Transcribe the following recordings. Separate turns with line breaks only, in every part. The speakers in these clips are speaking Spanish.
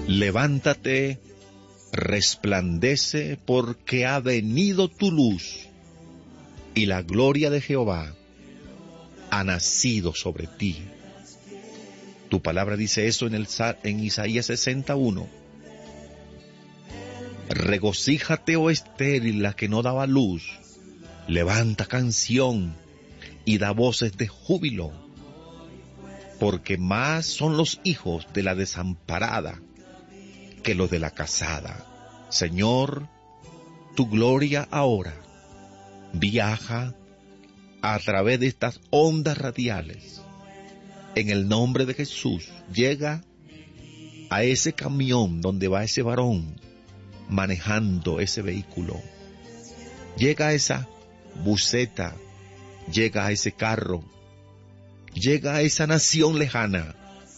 Levántate, resplandece, porque ha venido tu luz, y la gloria de Jehová ha nacido sobre ti. Tu palabra dice eso en Isaías 61. Regocíjate, oh estéril, la que no daba luz. Levanta canción y da voces de júbilo, porque más son los hijos de la desamparada que los de la casada. Señor, tu gloria ahora viaja a través de estas ondas radiales. En el nombre de Jesús, llega a ese camión donde va ese varón manejando ese vehículo. Llega a esa buseta, llega a ese carro, llega a esa nación lejana.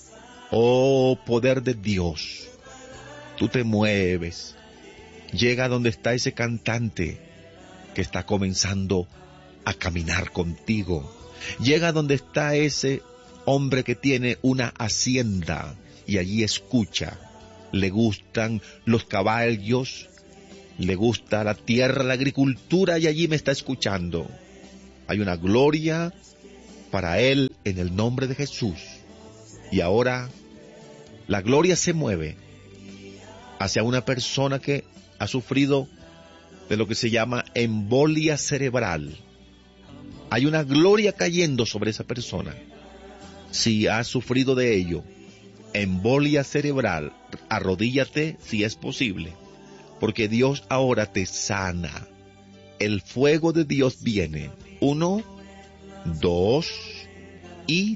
Oh, poder de Dios, tú te mueves. Llega donde está ese cantante que está comenzando a caminar contigo. Llega donde está ese hombre que tiene una hacienda y allí escucha. Le gustan los caballos, le gusta la tierra, la agricultura, y allí me está escuchando. Hay una gloria para él en el nombre de Jesús. Y ahora la gloria se mueve hacia una persona que ha sufrido de lo que se llama embolia cerebral. Hay una gloria cayendo sobre esa persona. Si has sufrido de ello, embolia cerebral, arrodíllate si es posible, porque Dios ahora te sana. El fuego de Dios viene. 1, 2 y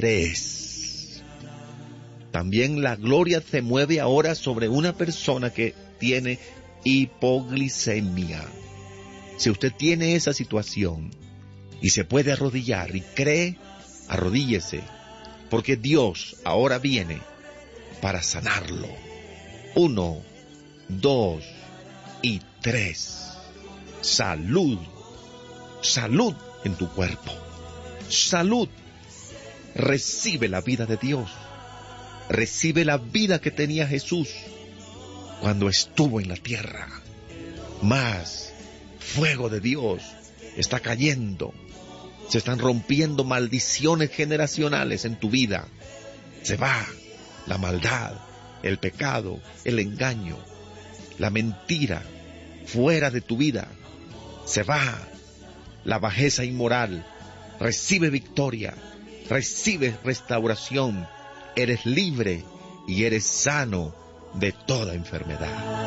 3. También la gloria se mueve ahora sobre una persona que tiene hipoglicemia. Si usted tiene esa situación y se puede arrodillar y cree, arrodíllese, porque Dios ahora viene para sanarlo. 1, 2 y 3. Salud, salud en tu cuerpo, salud. Recibe la vida de Dios, recibe la vida que tenía Jesús cuando estuvo en la tierra. Más fuego de Dios está cayendo. Se están rompiendo maldiciones generacionales en tu vida. Se va la maldad, el pecado, el engaño, la mentira fuera de tu vida. Se va la bajeza inmoral. Recibe victoria, recibe restauración. Eres libre y eres sano de toda enfermedad.